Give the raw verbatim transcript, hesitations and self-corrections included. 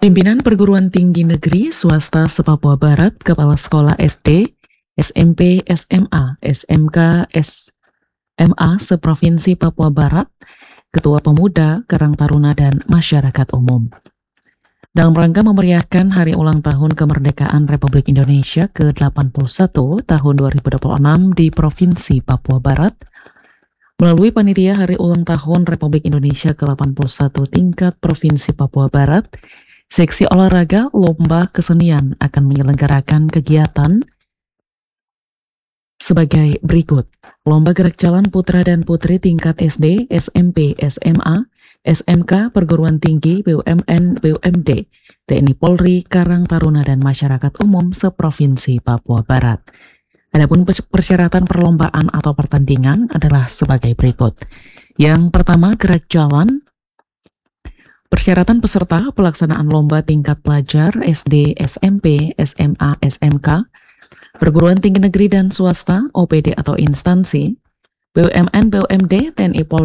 Pimpinan Perguruan Tinggi Negeri Swasta se-Papua Barat, Kepala Sekolah S D, S M P, S M A, S M K, S M A se-Provinsi Papua Barat, Ketua Pemuda, Karang Taruna, dan Masyarakat Umum. Dalam rangka memeriahkan Hari Ulang Tahun Kemerdekaan Republik Indonesia ke delapan puluh satu tahun dua ribu dua puluh enam di Provinsi Papua Barat, melalui Panitia Hari Ulang Tahun Republik Indonesia ke delapan puluh satu tingkat Provinsi Papua Barat, Seksi Olahraga Lomba Kesenian akan menyelenggarakan kegiatan sebagai berikut. Lomba Gerak Jalan Putra dan Putri tingkat S D, S M P, S M A, S M K, Perguruan Tinggi, B U M N, B U M D, T N I Polri, Karang Taruna, dan Masyarakat Umum se-Provinsi Papua Barat. Adapun persyaratan perlombaan atau pertandingan adalah sebagai berikut. Yang pertama, gerak jalan. Persyaratan peserta pelaksanaan lomba tingkat pelajar S D, S M P, S M A, S M K, Perguruan Tinggi Negeri dan Swasta, O P D atau instansi, B U M N, B U M D, T N I Polri,